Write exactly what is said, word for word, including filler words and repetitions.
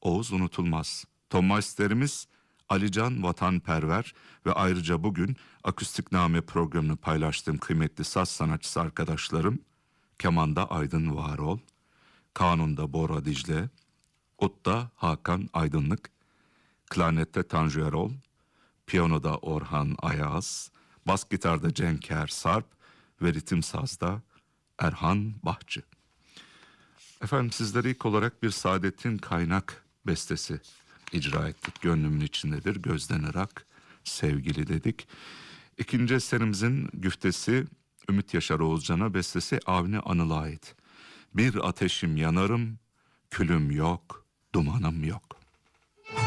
Oğuz Unutulmaz. Tonmeisterimiz Alican Vatanperver ve ayrıca bugün Akustikname programını paylaştığım kıymetli saz sanatçısı arkadaşlarım kemanda Aydın Varol, kanunda Bora Dicle, Ut'ta Hakan Aydınlık, klarnette Tanju Erol, piyanoda Orhan Ayaz, bas gitarda Cenker Sarp ve ritim sazda Erhan Bahçı. Efendim sizlere ilk olarak bir Saadettin Kaynak bestesi icra ettik. Gönlümün içindedir, gözden ırak, sevgili dedik. İkinci eserimizin güftesi Ümit Yaşar Oğuzcan'a, bestesi Avni Anıl'a ait. Bir ateşim yanarım, külüm yok, dumanım yok.